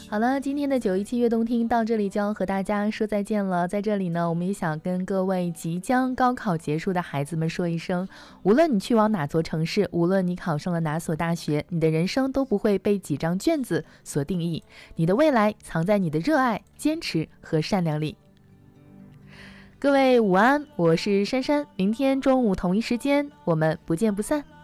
好了，今天的917悦动听到这里就要和大家说再见了。在这里呢，我们也想跟各位即将高考结束的孩子们说一声，无论你去往哪座城市，无论你考上了哪所大学，你的人生都不会被几张卷子所定义，你的未来藏在你的热爱、坚持和善良里。各位午安，我是珊珊，明天中午同一时间我们不见不散。